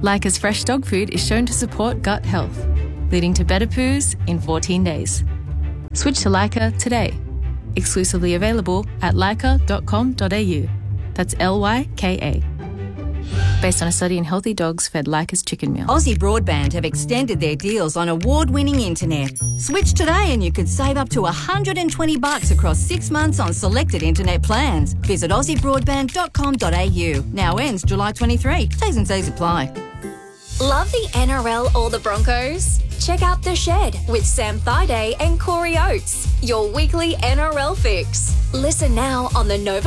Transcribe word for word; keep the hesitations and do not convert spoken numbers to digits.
Leica's fresh dog food is shown to support gut health, leading to better poos in fourteen days. Switch to Leica today. Exclusively available at leica dot com dot a u. That's L Y K A. Based on a study in healthy dogs fed Leica's chicken meal. Aussie Broadband have extended their deals on award-winning internet. Switch today and you could save up to one hundred twenty bucks across six months on selected internet plans. Visit aussie broadband dot com dot a u. Now ends July twenty-third. T's and C's apply. Love the N R L or the Broncos? Check out The Shed with Sam Thaiday and Corey Oates, your weekly N R L fix. Listen now on the Nova